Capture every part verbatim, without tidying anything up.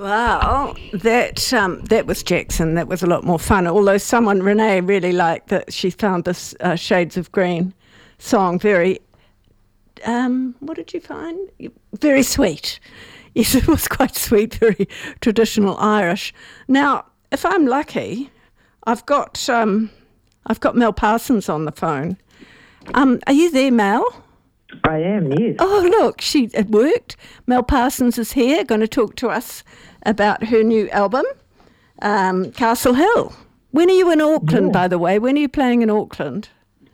Wow, that um, that was Jackson. That was a lot more fun. Although someone, Renee, really liked that. She found this uh, Shades of Green song very, um, what did you find? Very sweet. Yes, it was quite sweet, very traditional Irish. Now, if I'm lucky, I've got um, I've got Mel Parsons on the phone. Um, are you there, Mel? I am, yes. Oh, look, she it worked. Mel Parsons is here, going to talk to us about her new album, um, Castle Hill. When are you in Auckland, yeah. by the way? When are you playing in Auckland?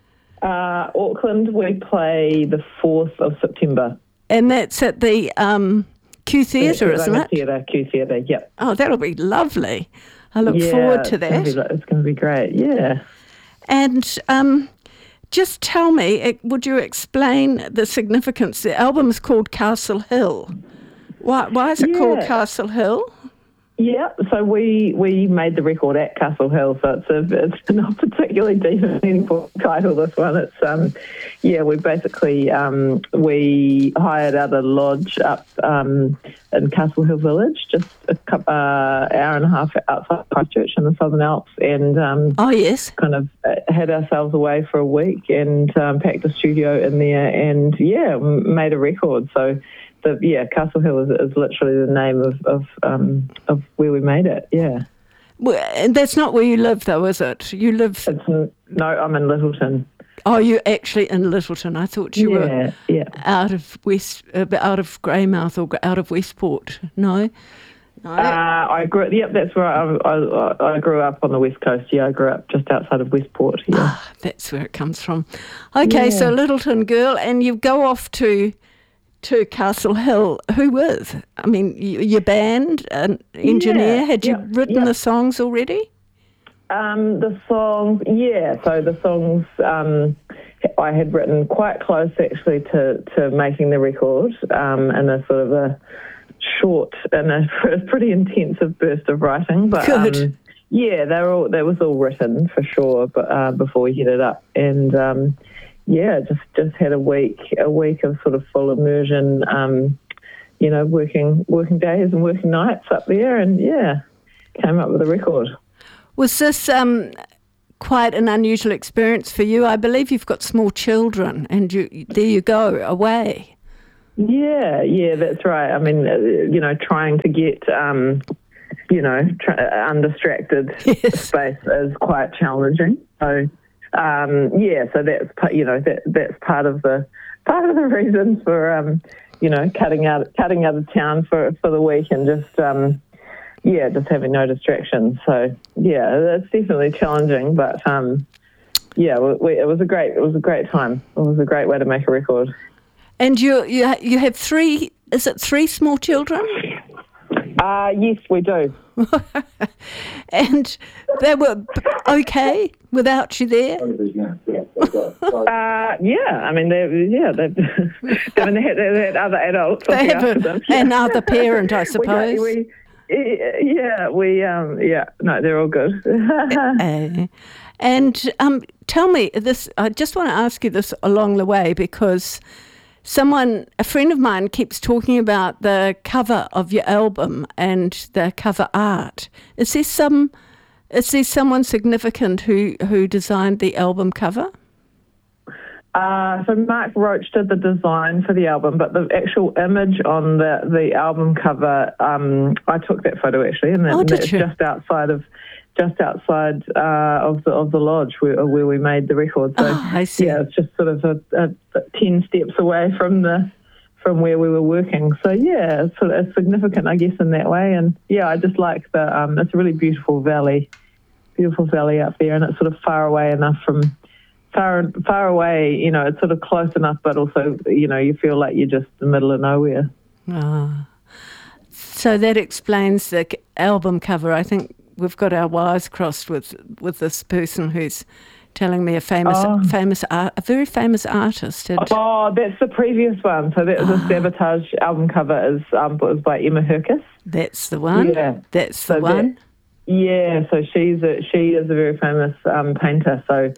Uh, Auckland, we play the fourth of September. And that's at the um, Q Theatre, isn't it? Theatre, Q Theatre, yep. Oh, that'll be lovely. I look yeah, forward to that. It's going, to be great, yeah. And um, just tell me, would you explain the significance? The album is called Castle Hill. Why, why is it yeah. called Castle Hill? Yeah, so we, we made the record at Castle Hill, so it's a it's not particularly deep and meaningful title, this one. It's, um, yeah, we basically, um, we hired out a lodge up um, in Castle Hill Village, just a couple, uh, hour and a half outside Christchurch in the Southern Alps, and um, oh yes, kind of had ourselves away for a week and um, packed a studio in there and, yeah, made a record, so... The, yeah, Castle Hill is, is literally the name of of, um, of where we made it. Yeah, well, and that's not where you live, though, is it? You live? It's, no, I'm in Littleton. Oh, you're actually in Littleton. I thought you yeah, were yeah. out of West, uh, out of Greymouth or out of Westport. No, no. Uh, I grew. Yep, that's where I, I I grew up on the West Coast. Yeah, I grew up just outside of Westport. Yeah, ah, that's where it comes from. Okay, yeah. So Littleton girl, and you go off to. To Castle Hill. Who with? I mean, your band, an engineer. Yeah, Had you yeah, written yeah. the songs already? Um, the songs, yeah. So the songs um, I had written quite close actually to, to making the record, um, in a sort of a short and a pretty intensive burst of writing. But Good. Um, yeah, they were all, that was all written for sure. But uh, before we hit it up and. Um, Yeah, just, just had a week a week of sort of full immersion, um, you know, working working days and working nights up there, and yeah, came up with a record. Was this um, quite an unusual experience for you? I believe you've got small children, and you there you go away. Yeah, yeah, that's right. I mean, uh, you know, trying to get. Um, you know, tra- undistracted yes. space is quite challenging. So. Um, yeah, so that's you know that that's part of the part of the reasons for um, you know cutting out cutting out of town for for the week and just um, yeah just having no distractions. So yeah, that's definitely challenging, but um, yeah, we, we, it was a great it was a great time. It was a great way to make a record. And you you you have three? Is it three small children? Uh, yes, we do. And they were okay without you there? uh, yeah, I mean, they yeah, they, I mean, they had, they had other adults. They have a, them. Yeah. another parent, I suppose. we, we, yeah, we, um, yeah, no, they're all good. uh, and um, tell me this. I just want to ask you this along the way because. Someone, a friend of mine, keeps talking about the cover of your album and the cover art. Is there some, is there someone significant who, who designed the album cover? Uh, so Mark Roach did the design for the album, but the actual image on the, the album cover, um, I took that photo actually, and, that, oh, and did that's you? just outside of. Just outside uh, of the of the lodge where where we made the record. So oh, I see. Yeah, it's just sort of a, a, a ten steps away from the from where we were working. So yeah, it's sort of it's significant, I guess, in that way. And yeah, I just like the um, it's a really beautiful valley, beautiful valley up there, and it's sort of far away enough from far far away. You know, it's sort of close enough, but also you know you feel like you're just in the middle of nowhere. Ah, so that explains the album cover, I think. We've got our wires crossed with, with this person who's telling me a famous, oh. famous, art, a very famous artist. And oh, that's the previous one. So that was oh. the Sabotage album cover. Is um, was by Emma Herkus. That's the one. Yeah, that's the so one. That, yeah, so she's a, she is a very famous um, painter. So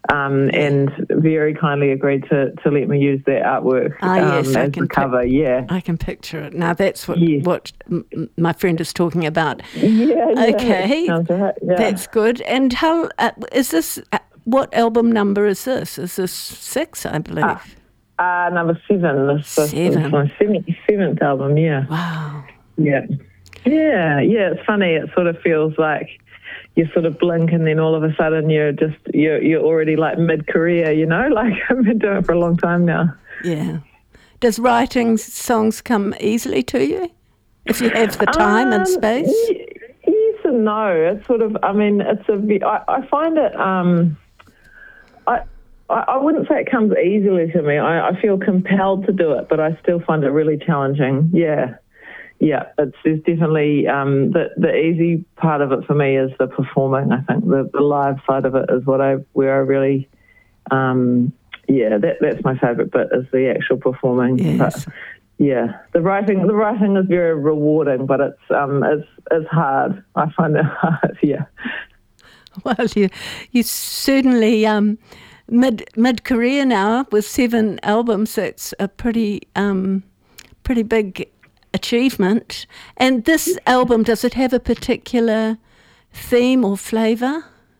um, and very kindly agreed to, to let me use their artwork ah, yes, um, I as can the cover. pic- yeah, I can picture it. Now that's what yes. what m- my friend is talking about. Yeah, yeah, okay, sounds right. Yeah. That's good. And how uh, is this? Uh, what album number is this? Is this six? I believe. Uh, uh, number seven. This, this seven. is my seventh, seventh album. Yeah. Wow. Yeah. Yeah. Yeah. It's funny. It sort of feels like you sort of blink and then all of a sudden you're just you're you're already like mid-career. You know, like I've been doing it for a long time now. Yeah. Does writing songs come easily to you if you have the time um, and space? Y- yes and no. It's sort of. I mean, it's a. I, I find it. Um, I. I wouldn't say it comes easily to me. I, I feel compelled to do it, but I still find it really challenging. Yeah, yeah. It's, it's definitely um, the the easy part of it for me is the performing. I think the, the live side of it is what I where I really, um, yeah, that that's my favourite bit is the actual performing. Yes. But, yeah, the writing the writing is very rewarding, but it's um it's it's hard. I find it hard. Yeah. Well, you you certainly. Um, Mid mid career now with seven albums. That's a pretty um, pretty big achievement. And this album, does it have a particular theme or flavour?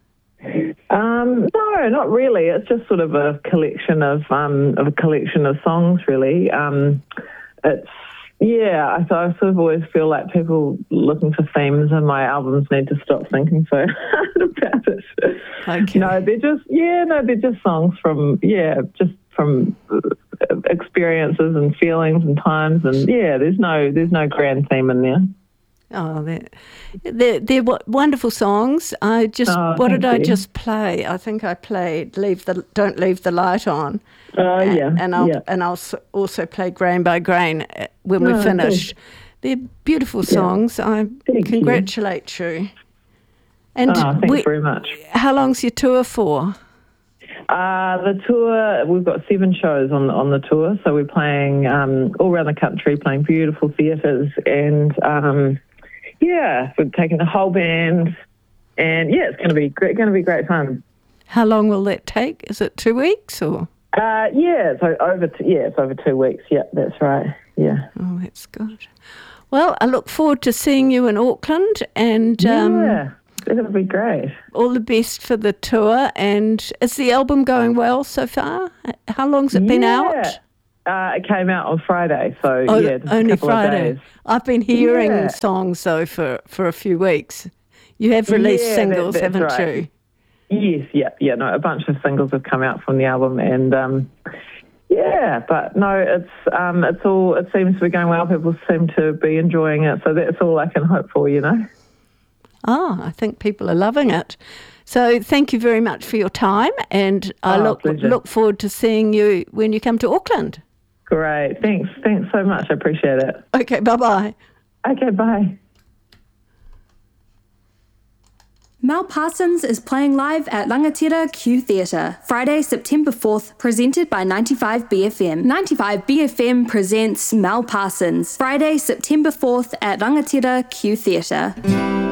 Um, no, not really. It's just sort of a collection of um, of a collection of songs, really. Um, it's yeah. I, I sort of always feel like people looking for themes in my albums need to stop thinking so hard about it. Okay. No, they're just yeah. No, they're just songs from yeah, just from experiences and feelings and times and yeah. There's no there's no grand theme in there. Oh, they're, they're, they're wonderful songs. I just, oh, what did I you. just play? I think I played "Leave the Don't Leave the Light On." Oh and, yeah, and I'll yeah. and I'll also play "Grain by Grain" when oh, we finish. Cool. They're beautiful songs. Yeah. I Thank congratulate you. you. And oh, thanks we, very much. How long's your tour for? Uh, the tour, we've got seven shows on on the tour, so we're playing um, all around the country, playing beautiful theatres, and um, yeah, we're taking the whole band, and yeah, it's going to be great, going to be great fun. How long will that take? Is it two weeks or? Uh, yeah, so over t- yeah, it's over two weeks. Yeah, that's right. Yeah. Oh, that's good. Well, I look forward to seeing you in Auckland, and um, yeah. It'll be great. All the best for the tour. And is the album going well so far? How long's it been yeah. out? Uh, it came out on Friday, so oh, yeah, just only a couple Friday. Of days. I've been hearing yeah. songs though for, for a few weeks. You have released yeah, singles, that, haven't right. you? Yes, yeah, yeah. No, a bunch of singles have come out from the album, and um, yeah, but no, it's um, it's all. It seems to be going well. People seem to be enjoying it, so that's all I can hope for, you know. Oh, I think people are loving it. So thank you very much for your time, and I oh, look pleasure. look forward to seeing you when you come to Auckland. Great. Thanks. Thanks so much. I appreciate it. Okay, bye-bye. Okay, bye. Mel Parsons is playing live at Rangatira Q Theatre, Friday, September fourth, presented by ninety-five B F M. ninety-five B F M presents Mel Parsons, Friday, September fourth at Rangatira Q Theatre.